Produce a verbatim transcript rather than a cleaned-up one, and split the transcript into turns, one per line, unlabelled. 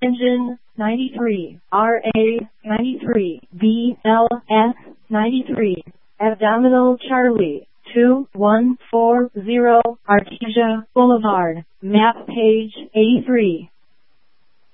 Engine ninety-three, R A ninety-three, B L S ninety-three, Abdominal Charlie two one four zero, Artesia Boulevard, map page eighty-three.